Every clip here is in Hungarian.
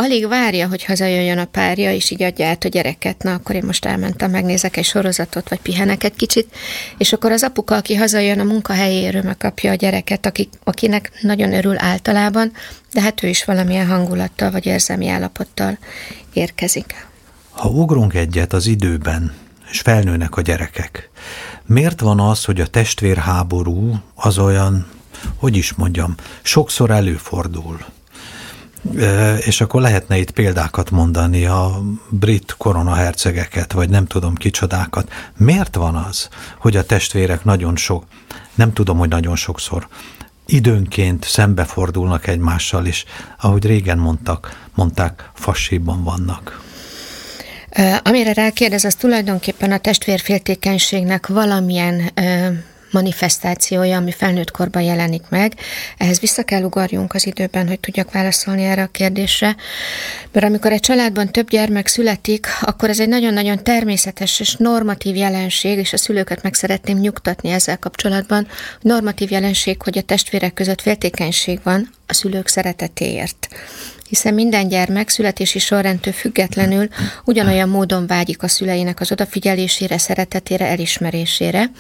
alig várja, hogy hazajöjjön a párja, és így adja át a gyereket. Na, akkor én most elmentem, megnézek egy sorozatot, vagy pihenek egy kicsit, és akkor az apuka, aki hazajön a munkahelyéről, megkapja a gyereket, akinek nagyon örül általában, de hát ő is valamilyen hangulattal, vagy érzelmi állapottal érkezik. Ha ugrunk egyet az időben, és felnőnek a gyerekek, miért van az, hogy a testvérháború az olyan, hogy is mondjam, sokszor előfordul? És akkor lehetne itt példákat mondani, a brit koronahercegeket, vagy nem tudom kicsodákat. Miért van az, hogy a testvérek nem tudom, hogy nagyon sokszor, időnként szembefordulnak egymással, és ahogy régen mondták, fasséban vannak? Amire rákérdez, az tulajdonképpen a testvérféltékenységnek valamilyen manifestációja, ami felnőtt korban jelenik meg. Ehhez vissza kell ugorjunk az időben, hogy tudjak válaszolni erre a kérdésre. Mert amikor egy családban több gyermek születik, akkor ez egy nagyon-nagyon természetes és normatív jelenség, és a szülőket meg szeretném nyugtatni ezzel kapcsolatban. Normatív jelenség, hogy a testvérek között féltékenység van a szülők szeretetéért. Hiszen minden gyermek születési sorrendtől függetlenül ugyanolyan módon vágyik a szüleinek az odafigyelésére, szeretetére, elismerésére,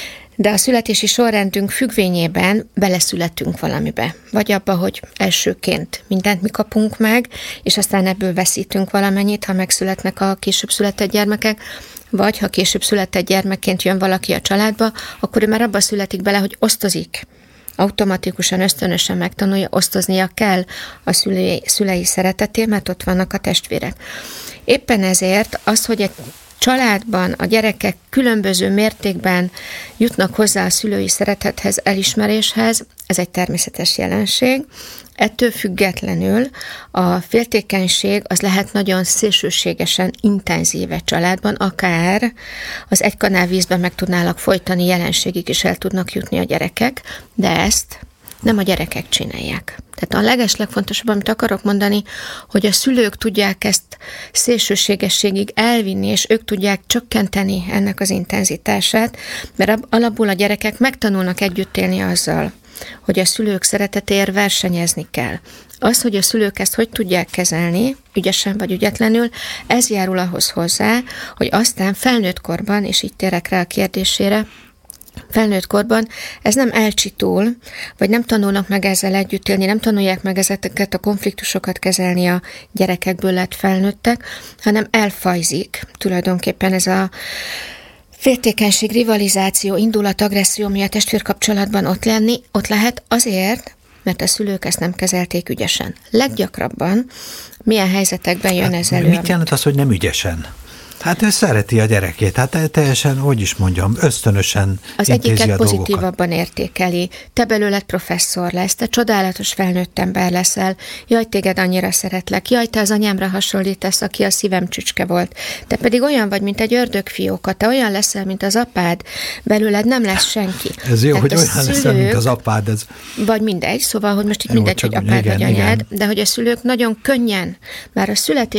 de a születési sorrendünk függvényében beleszületünk valamibe. Vagy abba, hogy elsőként mindent mi kapunk meg, és aztán ebből veszítünk valamennyit, ha megszületnek a később született gyermekek, vagy ha később született gyermekként jön valaki a családba, akkor ő már abba születik bele, hogy osztozik. Automatikusan, ösztönösen megtanulja, osztoznia kell a szülei szeretetét, mert ott vannak a testvérek. Éppen ezért az, hogy egy családban a gyerekek különböző mértékben jutnak hozzá a szülői szeretethez, elismeréshez, ez egy természetes jelenség. Ettől függetlenül a féltékenység az lehet nagyon szélsőségesen intenzíve családban, akár az egy kanál vízben meg tudnálak folytani, jelenségig is el tudnak jutni a gyerekek, de ezt nem a gyerekek csinálják. Tehát a legeslegfontosabb, amit akarok mondani, hogy a szülők tudják ezt szélsőségességig elvinni, és ők tudják csökkenteni ennek az intenzitását, mert alapból a gyerekek megtanulnak együtt élni azzal, hogy a szülők szeretetéért versenyezni kell. Az, hogy a szülők ezt hogy tudják kezelni, ügyesen vagy ügyetlenül, ez járul ahhoz hozzá, hogy aztán felnőtt korban, és így térek rá a kérdésére, felnőtt korban ez nem elcsitul, vagy nem tanulnak meg ezzel együtt élni, nem tanulják meg ezeket a konfliktusokat kezelni a gyerekekből lett felnőttek, hanem elfajzik tulajdonképpen ez a féltékenység, rivalizáció, indulat, agresszió, ami a testvérkapcsolatban ott lehet azért, mert a szülők ezt nem kezelték ügyesen. Leggyakrabban milyen helyzetekben jön ez elő? Mit jelent az, hogy nem ügyesen? Hát ő szereti a gyerekét, hát teljesen, hogy is mondjam, ösztönösen az egyiket pozitívabban értékeli. Te belőled professzor lesz, te csodálatos felnőtt ember leszel, jaj, téged annyira szeretlek, jaj, te az anyámra hasonlítasz, aki a szívem csücske volt. Te pedig olyan vagy, mint egy ördögfióka, te olyan leszel, mint az apád, belőled nem lesz senki. Ez jó, hogy olyan leszel, mint az apád. Ez... Vagy mindegy, szóval, hogy most itt jó, mindegy, hogy apád vagy anyád, de hogy a szülők nagyon könnyen, már a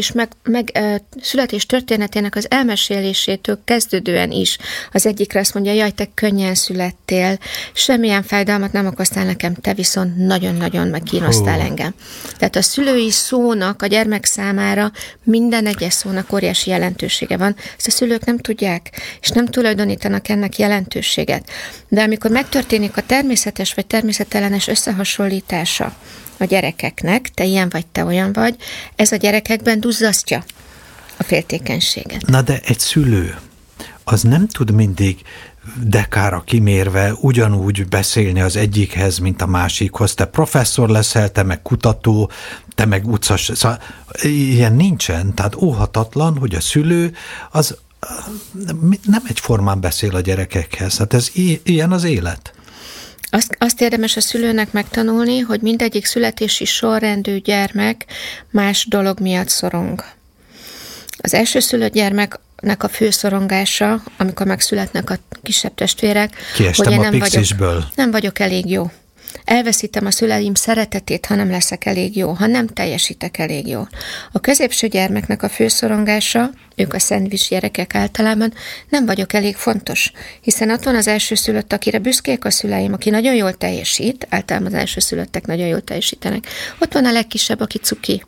születés történetének az elmesélésétől kezdődően is az egyikre azt mondja, jaj, te könnyen születtél, semmilyen fájdalmat nem okoztál nekem, te viszont nagyon-nagyon megkínoztál engem. Tehát a szülői szónak a gyermek számára minden egyes szónak óriási jelentősége van. Ezt a szülők nem tudják, és nem tulajdonítanak ennek jelentőséget. De amikor megtörténik a természetes vagy természetellenes összehasonlítása a gyerekeknek, te ilyen vagy, te olyan vagy, ez a gyerekekben duzzasztja a féltékenységet. Na de egy szülő, az nem tud mindig dekára kimérve ugyanúgy beszélni az egyikhez, mint a másikhoz. Te professzor leszel, te meg kutató, te meg utcas. Szóval ilyen nincsen, tehát óhatatlan, hogy a szülő az nem egyformán beszél a gyerekekhez. Hát ez ilyen az élet. Azt érdemes a szülőnek megtanulni, hogy mindegyik születési sorrendű gyermek más dolog miatt szorong. Az elsőszülött gyermeknek a fő szorongása, amikor megszületnek a kisebb testvérek, kiestem hogy én nem vagyok elég jó. Elveszítem a szüleim szeretetét, ha nem leszek elég jó, ha nem teljesítek elég jó. A középső gyermeknek a fő szorongása, ők a szendvics gyerekek általában, nem vagyok elég fontos, hiszen ott van az elsőszülött, akire büszkék a szüleim, aki nagyon jól teljesít, általában az elsőszülöttek nagyon jól teljesítenek. Ott van a legkisebb, aki cuki,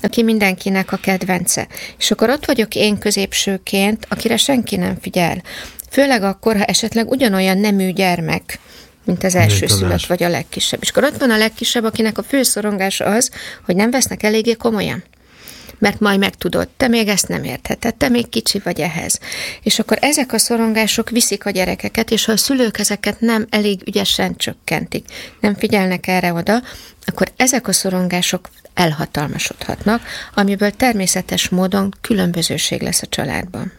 aki mindenkinek a kedvence. És akkor ott vagyok én középsőként, akire senki nem figyel. Főleg akkor, ha esetleg ugyanolyan nemű gyermek, mint az elsőszülött vagy a legkisebb. És akkor ott van a legkisebb, akinek a fő szorongása az, hogy nem vesznek eléggé komolyan. Mert majd megtudod, te még ezt nem értheted, te még kicsi vagy ehhez. És akkor ezek a szorongások viszik a gyerekeket, és ha a szülők ezeket nem elég ügyesen csökkentik, nem figyelnek erre oda, akkor ezek a szorongások elhatalmasodhatnak, amiből természetes módon különbözőség lesz a családban.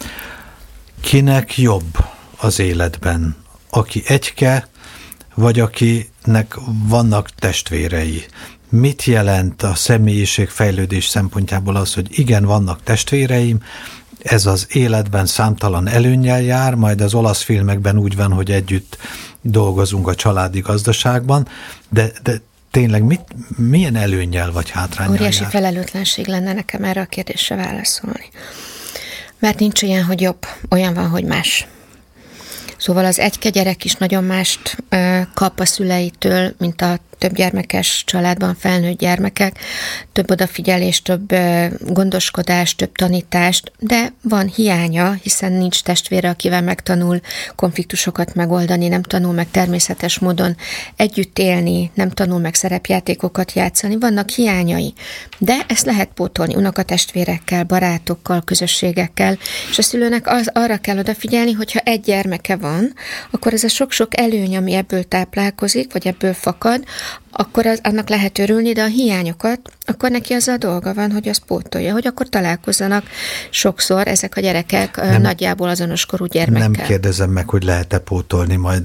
Kinek jobb az életben? Aki egyke, vagy akinek vannak testvérei? Mit jelent a személyiségfejlődés szempontjából az, hogy igen, vannak testvéreim, ez az életben számtalan előnnyel jár, majd az olasz filmekben úgy van, hogy együtt dolgozunk a családi gazdaságban, de tényleg milyen előnnyel vagy hátránnyal Óriási jár? felelőtlenség lenne nekem erre a kérdésre válaszolni. Mert nincs ilyen, hogy jobb, olyan van, hogy más. Szóval az egyke gyerek is nagyon mást kap a szüleitől, mint a több gyermekes családban felnőtt gyermekek, több odafigyelés, több gondoskodás, több tanítást, de van hiánya, hiszen nincs testvére, akivel megtanul konfliktusokat megoldani, nem tanul meg természetes módon együtt élni, nem tanul meg szerepjátékokat játszani, vannak hiányai. De ezt lehet pótolni unokatestvérekkel, barátokkal, közösségekkel, és a szülőnek arra kell odafigyelni, hogyha egy gyermeke van, akkor ez a sok-sok előny, ami ebből táplálkozik, vagy ebből fakad, akkor annak lehet örülni, de a hiányokat, akkor neki az a dolga van, hogy az pótolja, hogy akkor találkozzanak sokszor ezek a gyerekek nagyjából azonos korú gyermekkel. Nem kérdezem meg, hogy lehet-e pótolni majd.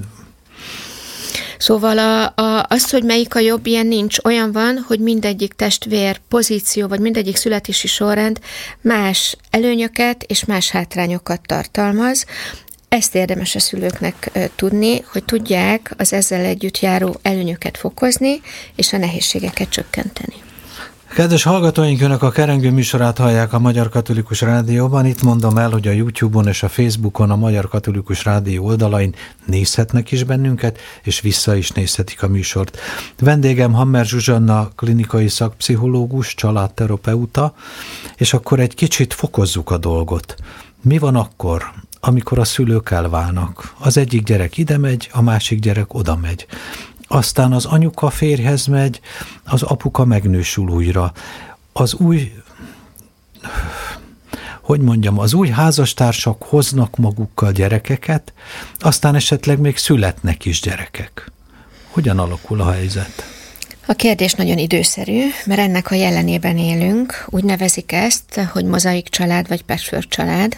Szóval az, hogy melyik a jobb, ilyen nincs. Olyan van, hogy mindegyik testvér pozíció, vagy mindegyik születési sorrend más előnyöket és más hátrányokat tartalmaz. Ezt érdemes a szülőknek tudni, hogy tudják az ezzel együtt járó előnyöket fokozni, és a nehézségeket csökkenteni. Kedves hallgatóink, Önök a Kerengő műsorát hallják a Magyar Katolikus Rádióban. Itt mondom el, hogy a YouTube-on és a Facebookon, a Magyar Katolikus Rádió oldalain nézhetnek is bennünket, és vissza is nézhetik a műsort. Vendégem Hammer Zsuzsanna, klinikai szakpszichológus, családterapeuta, és akkor egy kicsit fokozzuk a dolgot. Mi van akkor, amikor a szülők elválnak? Az egyik gyerek ide megy, a másik gyerek oda megy. Aztán az anyuka férjhez megy, az apuka megnősül újra. Az új házastársak hoznak magukkal gyerekeket, aztán esetleg még születnek is gyerekek. Hogyan alakul a helyzet? A kérdés nagyon időszerű, mert ennek a jelenében élünk. Úgy nevezik ezt, hogy mozaik család vagy patchwork család.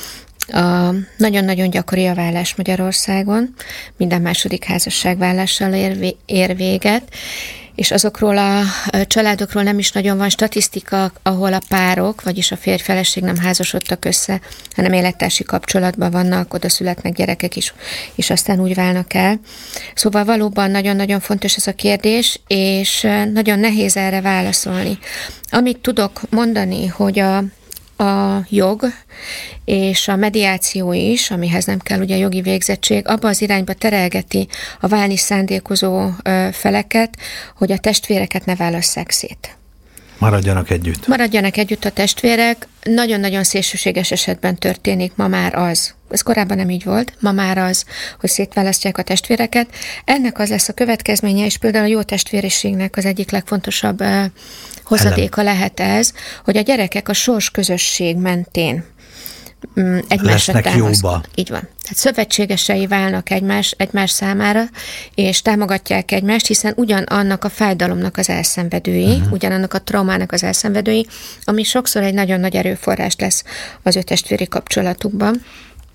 Nagyon-nagyon gyakori a vállás Magyarországon, minden második házasságvállással ér véget, és azokról a családokról nem is nagyon van statisztika, ahol a párok, vagyis a férj-feleség nem házasodtak össze, hanem élettársi kapcsolatban vannak, oda születnek gyerekek is, és aztán úgy válnak el. Szóval valóban nagyon-nagyon fontos ez a kérdés, és nagyon nehéz erre válaszolni. Amit tudok mondani, hogy a jog és a mediáció is, amihez nem kell ugye jogi végzettség, abba az irányba terelgeti a válni szándékozó feleket, hogy a testvéreket ne válasszák szét. Maradjanak együtt. Maradjanak együtt a testvérek. Nagyon-nagyon szélsőséges esetben történik ma már az. Ez korábban nem így volt. Ma már az, hogy szétválasztják a testvéreket. Ennek az lesz a következménye, és például a jó testvériségnek az egyik legfontosabb hozadéka lehet ez, hogy a gyerekek a sors közösség mentén egymásra támaszkodnak. Így van. Tehát szövetségesei válnak egymás számára, és támogatják egymást, hiszen ugyanannak a fájdalomnak az elszenvedői, ugyanannak a traumának az elszenvedői, ami sokszor egy nagyon nagy erőforrás lesz az ő testvéri kapcsolatukban.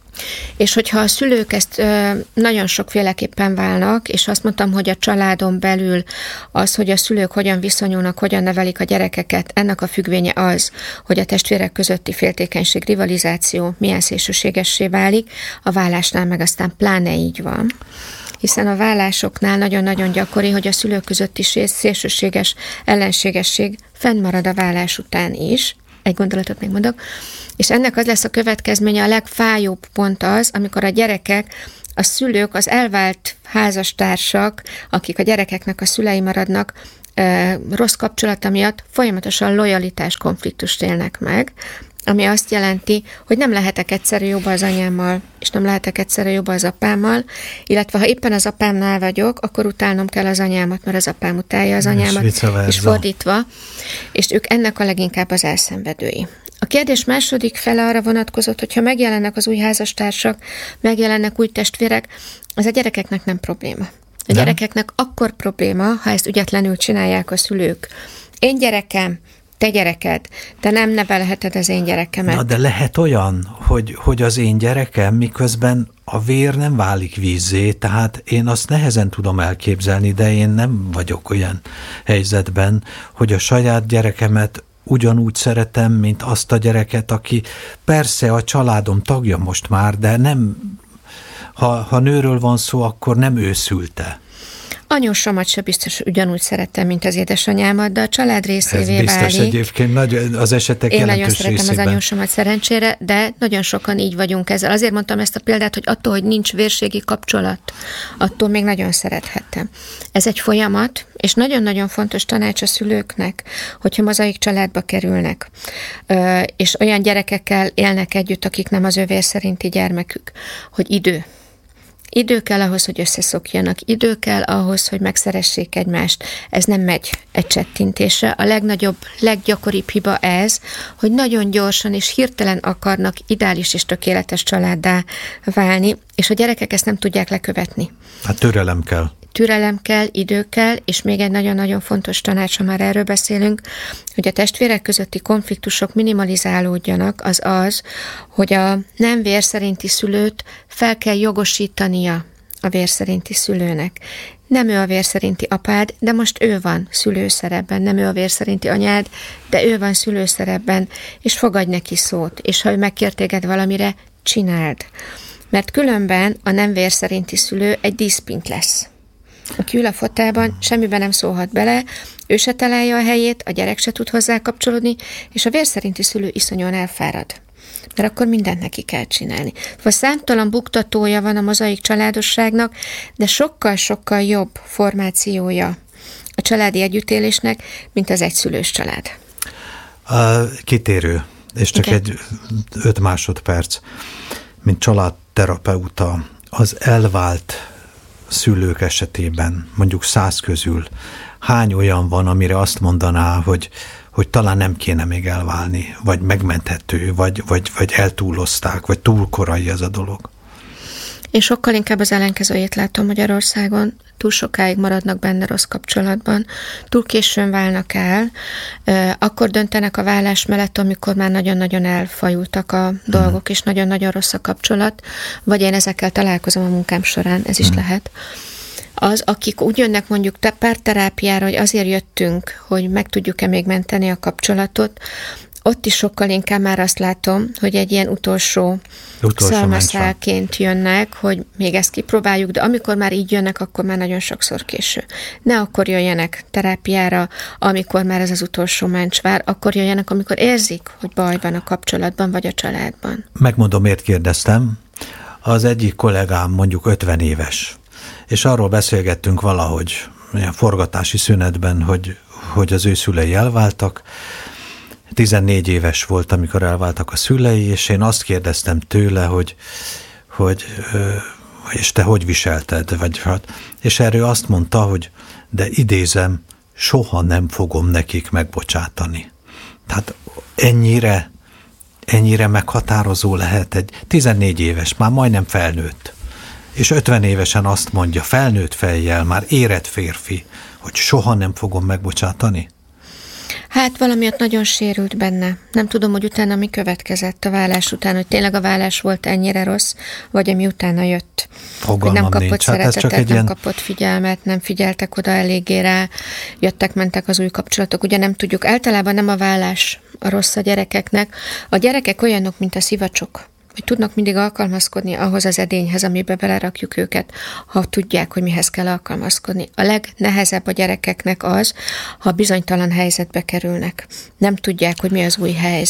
És hogyha a szülők ezt nagyon sokféleképpen válnak, és azt mondtam, hogy a családon belül az, hogy a szülők hogyan viszonyulnak, hogyan nevelik a gyerekeket, ennek a függvénye az, hogy a testvérek közötti féltékenység, rivalizáció milyen szélsőségessé válik, a válásnál meg aztán pláne így van. Hiszen a vállásoknál nagyon-nagyon gyakori, hogy a szülők közötti szélsőséges ellenségesség fennmarad a vállás után is. Egy gondolatot még mondok. És ennek az lesz a következménye, a legfájóbb pont az, amikor a gyerekek, a szülők, az elvált házastársak, akik a gyerekeknek a szülei maradnak, rossz kapcsolata miatt folyamatosan lojalitás konfliktust élnek meg, ami azt jelenti, hogy nem lehetek egyszerű jobban az anyámmal, és nem lehetek egyszerű jobban az apámmal, illetve ha éppen az apámnál vagyok, akkor utálnom kell az anyámat, mert az apám utálja az anyámat, és fordítva, és ők ennek a leginkább az elszenvedői. A kérdés második fele arra vonatkozott, hogyha megjelennek az új házastársak, megjelennek új testvérek, az a gyerekeknek nem probléma. A gyerekeknek akkor probléma, ha ezt ügyetlenül csinálják a szülők. Én gyerekem, te gyereked, te nem nevelheted az én gyerekemet. Na, de lehet olyan, hogy az én gyerekem, miközben a vér nem válik vízzé, tehát én azt nehezen tudom elképzelni, de én nem vagyok olyan helyzetben, hogy a saját gyerekemet ugyanúgy szeretem, mint azt a gyereket, aki persze a családom tagja most már, de nem, ha nőről van szó, akkor nem ő szülte. Anyósomat se biztos ugyanúgy szerettem, mint az édesanyámat, de a család részévé válik. Ez biztos egyébként az esetek Én jelentős nagyon szeretem részében. az anyósomat szerencsére, de nagyon sokan így vagyunk ezzel. Azért mondtam ezt a példát, hogy attól, hogy nincs vérségi kapcsolat, attól még nagyon szerethettem. Ez egy folyamat, és nagyon-nagyon fontos tanács a szülőknek, hogyha mozaik családba kerülnek, és olyan gyerekekkel élnek együtt, akik nem az ő vér szerinti gyermekük, hogy idő. Idő kell ahhoz, hogy összeszokjanak, idő kell ahhoz, hogy megszeressék egymást. Ez nem megy egy csettintésre. A legnagyobb, leggyakoribb hiba ez, hogy nagyon gyorsan és hirtelen akarnak ideális és tökéletes családdá válni, és a gyerekek ezt nem tudják lekövetni. Hát türelem kell. Türelem kell, idő kell, és még egy nagyon-nagyon fontos tanács, ha már erről beszélünk, hogy a testvérek közötti konfliktusok minimalizálódjanak, az, hogy a nem vér szerinti szülőt fel kell jogosítania a vér szerinti szülőnek. Nem ő a vér szerinti apád, de most ő van szülőszerepben, nem ő a vér szerinti anyád, de ő van szülőszerepben, és fogadj neki szót, és ha ő megkér téged valamire, csináld. Mert különben a nem vér szerinti szülő egy díszpint lesz. Aki ül a fotelban, semmiben nem szólhat bele, ő se találja a helyét, a gyerek se tud hozzá kapcsolódni, és a vér szerinti szülő iszonyúan elfárad. Mert akkor mindent neki kell csinálni. Számtalan buktatója van a mozaik családosságnak, de sokkal-sokkal jobb formációja a családi együttélésnek, mint az egyszülős család. Kitérő, és csak egy 5 másodperc. Mint családterapeuta, az elvált szülők esetében, mondjuk 100 közül, hány olyan van, amire azt mondaná, hogy talán nem kéne még elválni, vagy megmenthető, vagy eltúlozták, vagy túl korai ez a dolog? Én sokkal inkább az ellenkezőjét látom Magyarországon. Túl sokáig maradnak benne rossz kapcsolatban, túl későn válnak el, akkor döntenek a válás mellett, amikor már nagyon-nagyon elfajultak a dolgok, és nagyon-nagyon rossz a kapcsolat, vagy én ezekkel találkozom a munkám során, ez is lehet. Az, akik úgy jönnek mondjuk párterápiára, hogy azért jöttünk, hogy meg tudjuk-e még menteni a kapcsolatot, ott is sokkal inkább már azt látom, hogy egy ilyen utolsó szalmaszálként jönnek, hogy még ezt kipróbáljuk, de amikor már így jönnek, akkor már nagyon sokszor késő. Ne akkor jöjjenek terápiára, amikor már ez az utolsó máncs vár, akkor jöjjenek, amikor érzik, hogy baj van a kapcsolatban, vagy a családban. Megmondom, miért kérdeztem. Az egyik kollégám mondjuk 50 éves, és arról beszélgettünk valahogy ilyen forgatási szünetben, hogy az ő szülei elváltak. 14 éves volt, amikor elváltak a szülei, és én azt kérdeztem tőle, hogy és te hogy viselted? És erről azt mondta, hogy de idézem, soha nem fogom nekik megbocsátani. Tehát ennyire meghatározó lehet egy 14 éves, már majdnem felnőtt, és 50 évesen azt mondja, felnőtt fejjel, már érett férfi, hogy soha nem fogom megbocsátani? Hát valamiatt nagyon sérült benne. Nem tudom, hogy utána mi következett a vállás után, hogy tényleg a vállás volt ennyire rossz, vagy ami utána jött. Fogalmam hogy nem kapott nincs. szeretetet, nem kapott figyelmet, nem figyeltek oda eléggé rá, jöttek-mentek az új kapcsolatok. Ugye nem tudjuk, általában nem a vállás a rossz a gyerekeknek. A gyerekek olyanok, mint a szivacsok, hogy tudnak mindig alkalmazkodni ahhoz az edényhez, amibe belerakjuk őket, ha tudják, hogy mihez kell alkalmazkodni. A legnehezebb a gyerekeknek az, ha bizonytalan helyzetbe kerülnek. Nem tudják, hogy mi az új helyzet.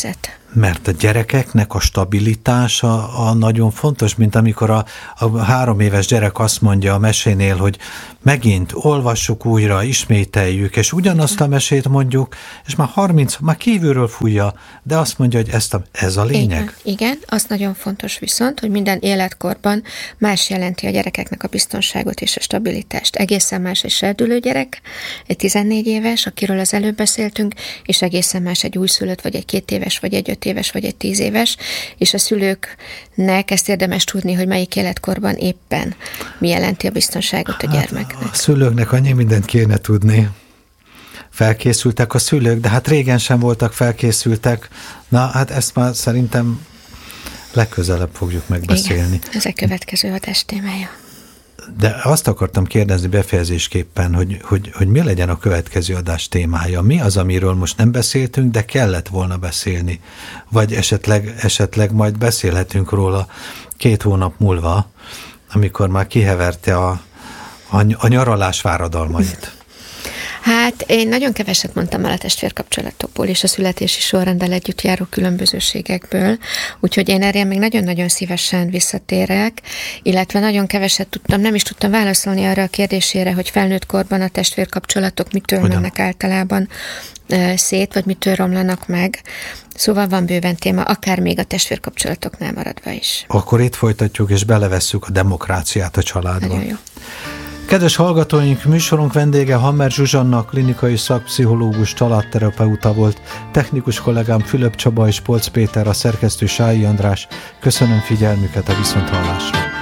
Mert a gyerekeknek a stabilitása a nagyon fontos, mint amikor a 3 éves gyerek azt mondja a mesénél, hogy megint olvassuk újra, ismételjük, és ugyanazt a mesét mondjuk, és már kívülről fújja, de azt mondja, hogy ez a lényeg. Igen, az nagyon fontos viszont, hogy minden életkorban más jelenti a gyerekeknek a biztonságot és a stabilitást. Egészen más egy serdülő gyerek, egy 14 éves, akiről az előbb beszéltünk, és egészen más egy újszülött, vagy egy 2 éves, vagy egy 5 éves, vagy egy 10 éves, és a szülőknek ezt érdemes tudni, hogy melyik életkorban éppen mi jelenti a biztonságot a gyermeknek. A szülőknek annyi mindent kéne tudni. Felkészültek a szülők, de hát régen sem voltak felkészültek. Na, hát ezt már szerintem legközelebb fogjuk megbeszélni. Igen, ez a következő adás témája. De azt akartam kérdezni befejezésképpen, hogy mi legyen a következő adás témája. Mi az, amiről most nem beszéltünk, de kellett volna beszélni? Vagy esetleg majd beszélhetünk róla 2 hónap múlva, amikor már kiheverte a nyaralás váradalmait. Hát én nagyon keveset mondtam el a testvérkapcsolatokból és a születési sorrenddel együtt járó különbözőségekből, úgyhogy én erre még nagyon-nagyon szívesen visszatérek, illetve nagyon keveset tudtam, nem is tudtam válaszolni arra a kérdésére, hogy felnőtt korban a testvérkapcsolatok mitől mennek általában szét, vagy mitől romlanak meg. Szóval van bőven téma, akár még a testvérkapcsolatoknál maradva is. Akkor itt folytatjuk, és belevesszük a demokráciát a családba. Nagyon jó. Kedves hallgatóink, műsorunk vendége Hammer Zsuzsanna, klinikai szakpszichológus, családterapeuta volt, technikus kollégám Fülöp Csaba és Polcz Péter, a szerkesztő Sályi András. Köszönöm figyelmüket, a viszonthallásra.